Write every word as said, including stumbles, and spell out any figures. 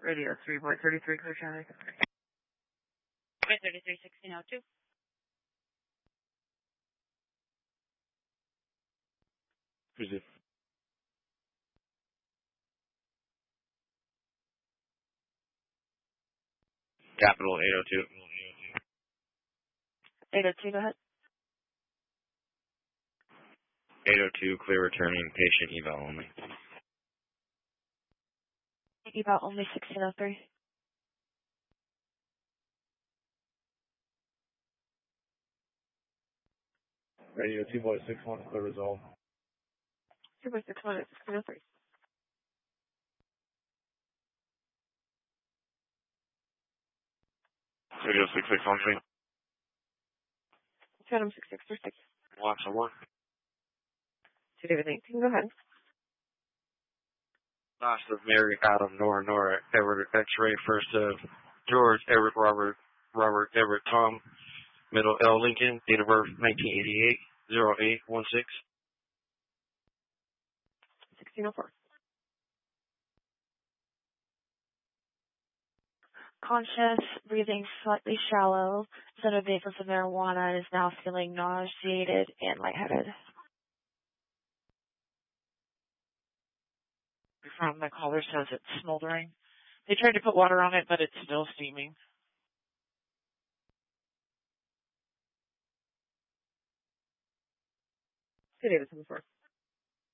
Radio three point three three, clear traffic. thirty-three sixteen oh two. Who's it? Capital eight oh two. eight oh two, go ahead. eight oh two, clear returning, patient eval only. Eval only sixteen oh three. Radio two point six one, clear resolve. two point six one, sixteen oh three. Radio six six one three. Phantom six six four six. Watch the one. two David nineteen, go ahead. Last of Mary, Adam, Nora, Nora, Edward, X-ray, first of George, Eric, Robert, Robert, Everett, Tom, middle L, Lincoln, date of birth nineteen eighty-eight, zero eight one six. sixteen oh four. Conscious, breathing slightly shallow, son of vapors of marijuana, is now feeling nauseated and lightheaded. From the caller says it's smoldering. They tried to put water on it, but it's still steaming. two David seven four.